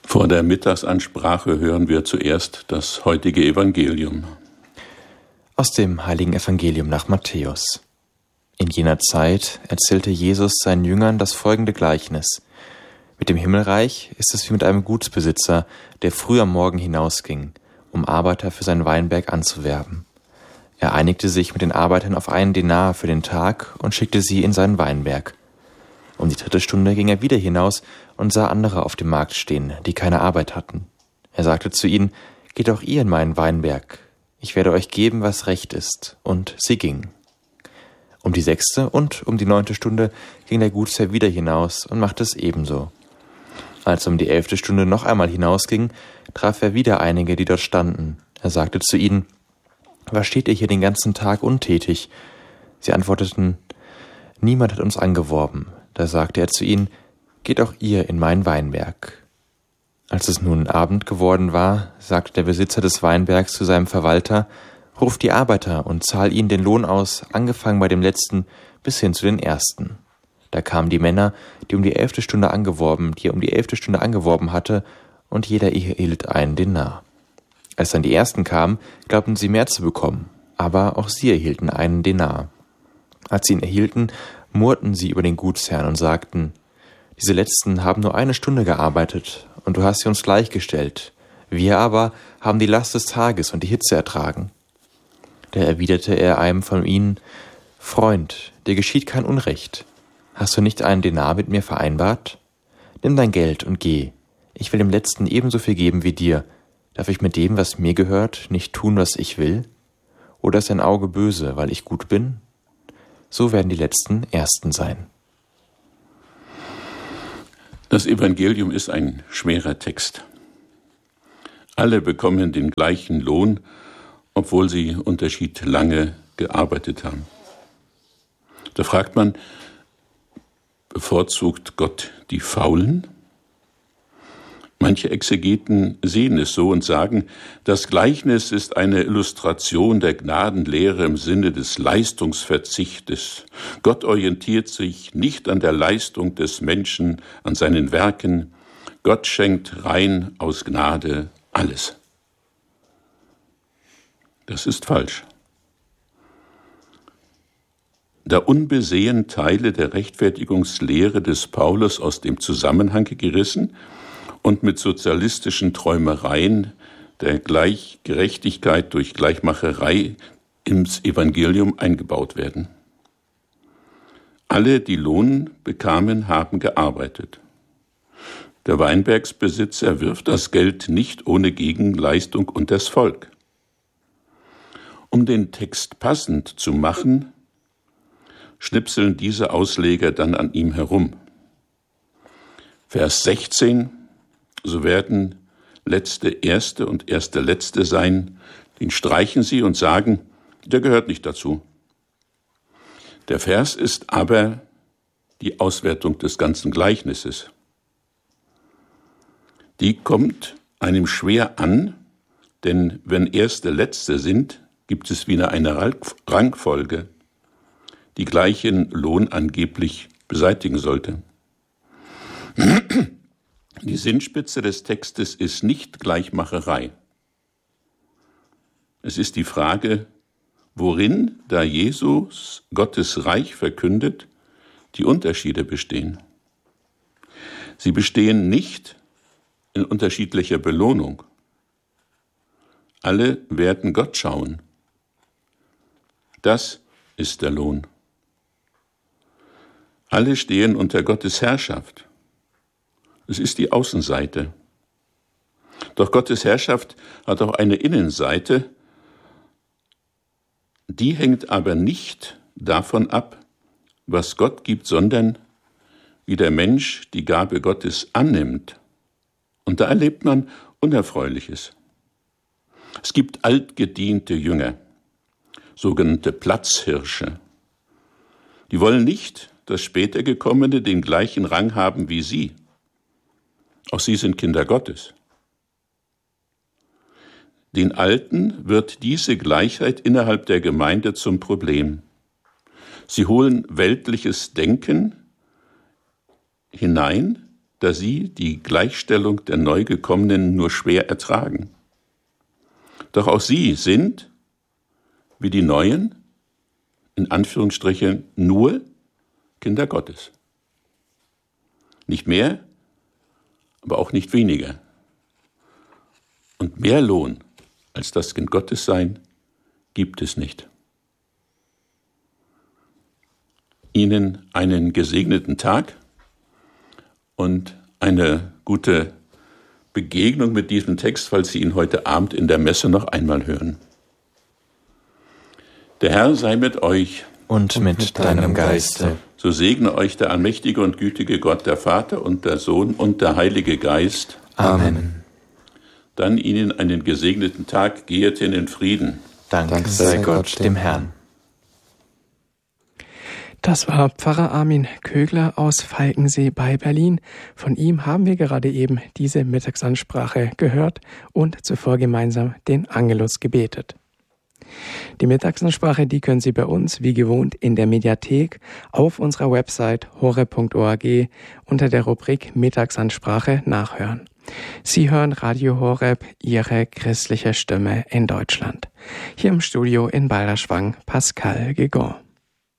Vor der Mittagsansprache hören wir zuerst das heutige Evangelium. Aus dem heiligen Evangelium nach Matthäus. In jener Zeit erzählte Jesus seinen Jüngern das folgende Gleichnis. Mit dem Himmelreich ist es wie mit einem Gutsbesitzer, der früh am Morgen hinausging, um Arbeiter für seinen Weinberg anzuwerben. Er einigte sich mit den Arbeitern auf 1 Denar für den Tag und schickte sie in seinen Weinberg. Um die 3. Stunde ging er wieder hinaus und sah andere auf dem Markt stehen, die keine Arbeit hatten. Er sagte zu ihnen: Geht auch ihr in meinen Weinberg, ich werde euch geben, was recht ist. Und sie gingen. Um die 6. und um die 9. Stunde ging der Gutsherr wieder hinaus und machte es ebenso. Als er um die 11. Stunde noch einmal hinausging, traf er wieder einige, die dort standen. Er sagte zu ihnen: Was steht ihr hier den ganzen Tag untätig? Sie antworteten: Niemand hat uns angeworben. Da sagte er zu ihnen: Geht auch ihr in meinen Weinberg. Als es nun Abend geworden war, sagte der Besitzer des Weinbergs zu seinem Verwalter: Ruf die Arbeiter und zahl ihnen den Lohn aus, angefangen bei dem Letzten bis hin zu den Ersten. Da kamen die Männer, die er um die 11. Stunde angeworben hatte, und jeder erhielt 1 Denar. Als dann die Ersten kamen, glaubten sie mehr zu bekommen, aber auch sie erhielten 1 Denar. Als sie ihn erhielten, murrten sie über den Gutsherrn und sagten: Diese Letzten haben nur 1 Stunde gearbeitet, und du hast sie uns gleichgestellt. Wir aber haben die Last des Tages und die Hitze ertragen. Da erwiderte er einem von ihnen: Freund, dir geschieht kein Unrecht. Hast du nicht 1 Denar mit mir vereinbart? Nimm dein Geld und geh. Ich will dem Letzten ebenso viel geben wie dir. Darf ich mit dem, was mir gehört, nicht tun, was ich will? Oder ist dein Auge böse, weil ich gut bin? So werden die Letzten Ersten sein. Das Evangelium ist ein schwerer Text. Alle bekommen den gleichen Lohn, obwohl sie unterschiedlich lange gearbeitet haben. Da fragt man: Bevorzugt Gott die Faulen? Manche Exegeten sehen es so und sagen, das Gleichnis ist eine Illustration der Gnadenlehre im Sinne des Leistungsverzichtes. Gott orientiert sich nicht an der Leistung des Menschen, an seinen Werken. Gott schenkt rein aus Gnade alles. Das ist falsch. Da unbesehen Teile der Rechtfertigungslehre des Paulus aus dem Zusammenhang gerissen und mit sozialistischen Träumereien der Gerechtigkeit durch Gleichmacherei ins Evangelium eingebaut werden. Alle, die Lohn bekamen, haben gearbeitet. Der Weinbergsbesitzer wirft das Geld nicht ohne Gegenleistung unters Volk. Um den Text passend zu machen, schnipseln diese Ausleger dann an ihm herum. Vers 16: So werden Letzte Erste und Erste Letzte sein. Den streichen sie und sagen, der gehört nicht dazu. Der Vers ist aber die Auswertung des ganzen Gleichnisses. Die kommt einem schwer an, denn wenn Erste Letzte sind, gibt es wieder eine Rangfolge, die gleichen Lohn angeblich beseitigen sollte. Die Sinnspitze des Textes ist nicht Gleichmacherei. Es ist die Frage, worin, da Jesus Gottes Reich verkündet, die Unterschiede bestehen. Sie bestehen nicht in unterschiedlicher Belohnung. Alle werden Gott schauen. Das ist der Lohn. Alle stehen unter Gottes Herrschaft. Es ist die Außenseite. Doch Gottes Herrschaft hat auch eine Innenseite. Die hängt aber nicht davon ab, was Gott gibt, sondern wie der Mensch die Gabe Gottes annimmt. Und da erlebt man Unerfreuliches. Es gibt altgediente Jünger, sogenannte Platzhirsche. Die wollen nicht, dass später Gekommene den gleichen Rang haben wie sie. Auch sie sind Kinder Gottes. Den Alten wird diese Gleichheit innerhalb der Gemeinde zum Problem. Sie holen weltliches Denken hinein da sie die Gleichstellung der Neugekommenen nur schwer ertragen. Doch auch sie sind, wie die Neuen, in Anführungsstrichen nur Kinder Gottes. Nicht mehr, aber auch nicht weniger. Und mehr Lohn als das Kind Gottes sein gibt es nicht. Ihnen einen gesegneten Tag und eine gute Begegnung mit diesem Text, falls Sie ihn heute Abend in der Messe noch einmal hören. Der Herr sei mit euch und mit deinem Geiste. So segne euch der allmächtige und gütige Gott, der Vater und der Sohn und der Heilige Geist. Amen. Dann Ihnen einen gesegneten Tag, gehet hin in Frieden. Dank sei Gott dem Herrn. Das war Pfarrer Armin Kögler aus Falkensee bei Berlin. Von ihm haben wir gerade eben diese Mittagsansprache gehört und zuvor gemeinsam den Angelus gebetet. Die Mittagsansprache, die können Sie bei uns wie gewohnt in der Mediathek auf unserer Website horeb.org unter der Rubrik Mittagsansprache nachhören. Sie hören Radio Horeb, Ihre christliche Stimme in Deutschland. Hier im Studio in Balderschwang Pascal Guégon.